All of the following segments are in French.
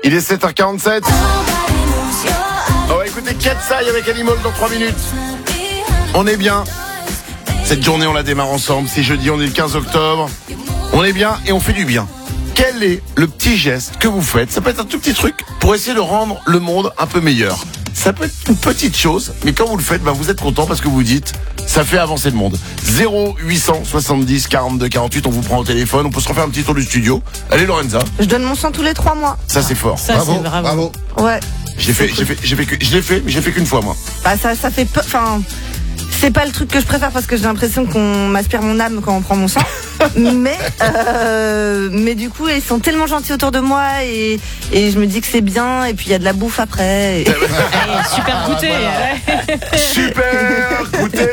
Il est 7h47. On va écouter Katsai avec Animal dans 3 minutes. On est bien. Cette journée, on la démarre ensemble. C'est jeudi, on est le 15 octobre. On est bien et on fait du bien. Quel est le petit geste que vous faites? Ça peut être un tout petit truc pour essayer de rendre le monde un peu meilleur. Ça peut être une petite chose, mais quand vous le faites, vous êtes content parce que vous dites, ça fait avancer le monde. 0870 42 48, on vous prend au téléphone, on peut se refaire un petit tour du studio. Allez Lorenza. Je donne mon sang tous les 3 mois. Ça c'est fort. Ça, Bravo, c'est bravo. bravo. Ouais. Je l'ai fait, mais j'ai fait qu'une fois moi. Bah ça fait peu. Enfin, c'est pas le truc que je préfère parce que j'ai l'impression qu'on m'aspire mon âme quand on prend mon sang. mais du coup, ils sont tellement gentils autour de moi et je me dis que c'est bien. Et puis il y a de la bouffe après. Et... Super goûter. Super goûter.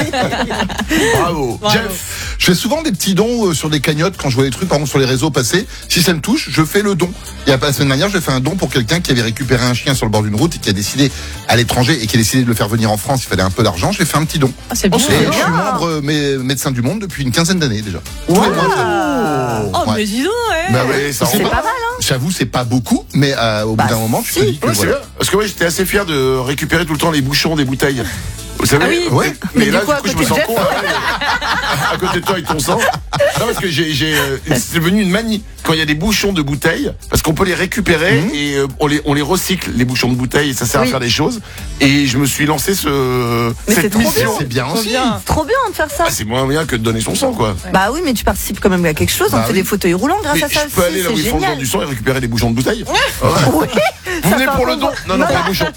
Bravo. Jeff. Je fais souvent des petits dons sur des cagnottes quand je vois des trucs, par exemple sur les réseaux passer. Si ça me touche, je fais le don. Il y a pas la semaine dernière, j'ai fait un don pour quelqu'un qui avait récupéré un chien sur le bord d'une route et qui a décidé à l'étranger et qui a décidé de le faire venir en France. Il fallait un peu d'argent. J'ai fait un petit don. Ah, c'est bien. Et je suis membre médecin du monde depuis une quinzaine d'années déjà. Oh, Ouais. mais dis donc, Bah ouais, ça C'est rend pas mal, hein. J'avoue, c'est pas beaucoup, mais au bout d'un moment, tu te dis que Ouais, c'est voilà. bien. Parce que moi j'étais assez fier de récupérer tout le temps les bouchons des bouteilles. Vous savez, Ah oui. ouais. Mais Mais là, du coup, à je me côté sens de con. À côté de toi avec ton sang. Non, parce que c'est devenu une manie. Quand il y a des bouchons de bouteilles, parce qu'on peut les récupérer et on les recycle, les bouchons de bouteilles, et ça sert à Oui. faire des choses. Et je me suis lancé Mais c'est cette trop mission. bien. C'est bien trop aussi. bien. C'est trop bien de faire ça. Ah, c'est moins bien que de donner son sang, quoi. Bah oui, mais tu participes quand même à quelque chose. Bah on fait oui. des fauteuils roulants grâce Mais à ça je peux aussi. aller là où C'est ils font le don génial. du sang et récupérer des bouchons de bouteilles. Oui. Vous Ça venez fait pour un le bon don? Non, don. pas les bouchons.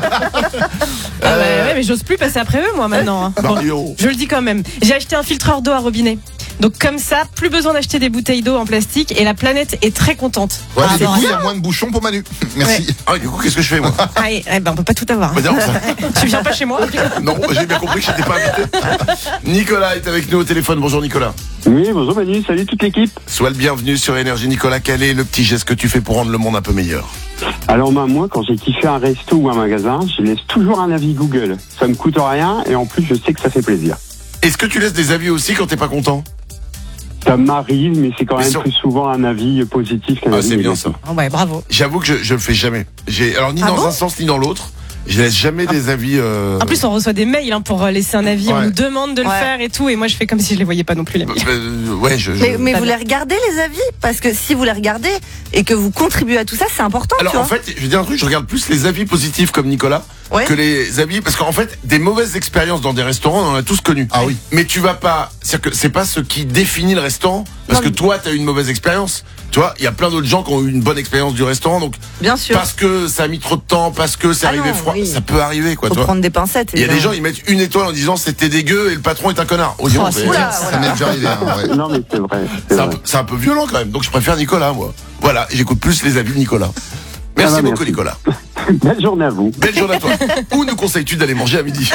Ah ouais, mais j'ose plus passer après eux, moi, maintenant. Hein. Bon, Mario. je le dis quand même. J'ai acheté un filtreur d'eau à robinet. Donc comme ça, plus besoin d'acheter des bouteilles d'eau en plastique et la planète est très contente. Ouais, Ah, mais du bon. coup, il y a moins de bouchons pour Manu. Merci. Ah, du coup, qu'est-ce que je fais, moi? Ah, on peut pas tout avoir. Bah, non, Tu viens pas chez moi? non, j'ai bien compris que je n'étais pas invité. Nicolas est avec nous au téléphone. Bonjour Nicolas. Oui, bonjour Manu, salut toute l'équipe. Sois le bienvenu sur Énergie. Nicolas, quel est le petit geste que tu fais pour rendre le monde un peu meilleur? Alors moi, quand j'ai kiffé un resto ou un magasin, je laisse toujours un avis Google. Ça me coûte rien et en plus, je sais que ça fait plaisir. Est-ce que tu laisses des avis aussi quand t'es pas content? Ça m'arrive, mais c'est quand Mais même sur- plus souvent un avis positif qu'un Ah, avis c'est bien négatif. ça. Oh, ouais, bravo. J'avoue que je le fais jamais. Alors ni Ah dans bon un sens ni dans l'autre. Je laisse jamais des avis. En plus, on reçoit des mails pour laisser un avis. On Ouais. nous demande de le Ouais. faire et tout. Et moi, je fais comme si je les voyais pas non plus, les mails. Ouais, Mais Pas vous bien. les regardez les avis? Parce que si vous les regardez et que vous contribuez à tout ça, c'est important. Alors tu en vois. fait, je vais dire un truc, je regarde plus les avis positifs comme Nicolas Ouais. que les avis, parce qu'en fait, des mauvaises expériences dans des restaurants, on en a tous connu. Ah oui. Mais tu vas pas, c'est-à-dire que c'est pas ce qui définit le restaurant, parce Non, que mais- toi, t'as eu une mauvaise expérience. Tu vois, il y a plein d'autres gens qui ont eu une bonne expérience du restaurant, donc Bien sûr. parce que ça a mis trop de temps, parce que c'est Ah arrivé non, froid, oui. ça peut arriver, quoi. Faut Tu vois. prendre des pincettes. Il y a des évidemment. gens, ils mettent une étoile en disant c'était dégueu et le patron est un connard. Oh, dis donc, c'est- Oula, Ça m'est déjà arrivé. Hein, ouais. Non, mais c'est vrai. C'est c'est un vrai. peu- c'est un peu violent quand même, donc je préfère Nicolas, moi. Voilà, j'écoute plus les avis de Nicolas. Merci Ah, beaucoup, merci. Nicolas. Belle journée à vous. Belle journée à toi. Où nous conseilles-tu d'aller manger à midi?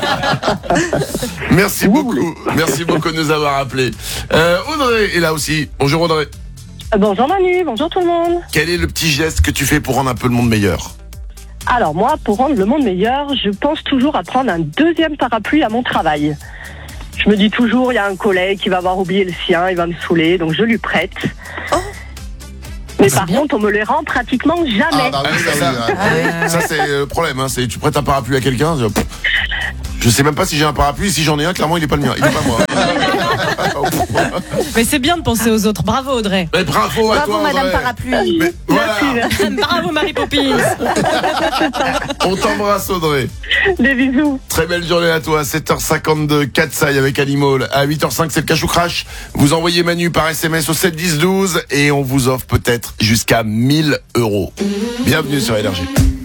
Merci Où beaucoup. Merci beaucoup de nous avoir appelés. Audrey est là aussi. Bonjour Audrey. Bonjour Manu, bonjour tout le monde. Quel est le petit geste que tu fais pour rendre un peu le monde meilleur? Alors moi, pour rendre le monde meilleur, je pense toujours à prendre un deuxième parapluie à mon travail. Je me dis toujours, il y a un collègue qui va avoir oublié le sien, il va me saouler, donc je lui prête. Oh. Mais par contre, on me les rend pratiquement jamais. Ah bah oui, Ah, ça, ça, oui, ouais. Ça c'est le problème. Hein. C'est tu prêtes un parapluie à quelqu'un. Je sais même pas si j'ai un parapluie. Si j'en ai un, clairement il est pas le mien. Il est pas moi. Mais c'est bien de penser aux autres. Bravo, Audrey. Mais bravo à Bravo toi, Madame Audrey. Parapluie. Mais voilà. Bravo, Marie Poppins. On t'embrasse Audrey. Des bisous. Très belle journée à toi. 7h52, Katsai avec Animal. À 8h05, c'est le Cash ou Crash. Vous envoyez Manu par SMS au 7 10 12 et on vous offre peut-être jusqu'à 1000 €. Bienvenue sur Énergie.